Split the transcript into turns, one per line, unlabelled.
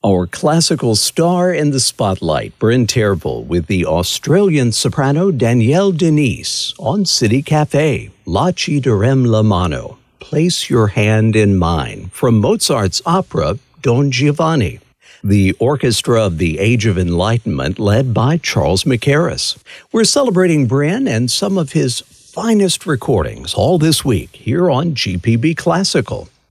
Our classical star in the spotlight, Bryn Tervel, with the Australian soprano Danielle Denise on City Cafe, La Ci Darem la Mano, Place Your Hand in Mine, from Mozart's opera Don Giovanni. The Orchestra of the Age of Enlightenment, led by Charles Mackerras. We're celebrating Bryn and some of his finest recordings all this week here on GPB Classical.